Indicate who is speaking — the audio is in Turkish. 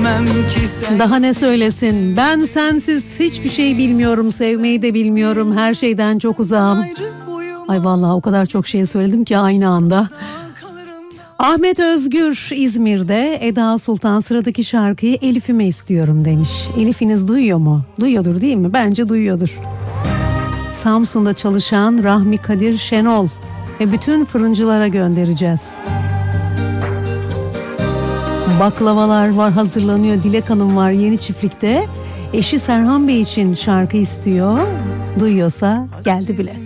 Speaker 1: Daha ne söylesin? Ben sensiz hiçbir şey bilmiyorum, sevmeyi de bilmiyorum, her şeyden çok uzağım. Ay vallahi o kadar çok şey söyledim ki aynı anda. Ahmet Özgür İzmir'de, Eda Sultan sıradaki şarkıyı Elif'ime istiyorum demiş. Elif'iniz duyuyor mu? Duyuyordur değil mi? Bence duyuyordur. Samsun'da çalışan Rahmi Kadir Şenol ve bütün fırıncılara göndereceğiz. Baklavalar var, hazırlanıyor. Dilek Hanım var Yeni Çiftlik'te. Eşi Serhan Bey için şarkı istiyor. Duyuyorsa geldi bile.